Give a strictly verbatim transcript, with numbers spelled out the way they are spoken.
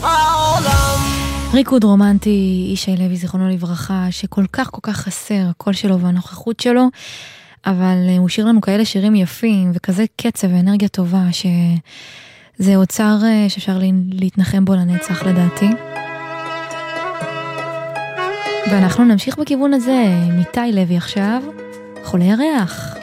העולם. ריקוד רומנטי, ישי לוי זיכרונו לברכה, שכל כך כל כך חסר הקול שלו והנוכחות שלו, אבל הוא שיר לנו כאלה שירים יפים וכזה קצב ואנרגיה טובה, שזה אוצר שאפשר להתנחם בו לנצח לדעתי. ואנחנו נמשיך בכיוון הזה, מיטי לוי עכשיו, חולי ירח.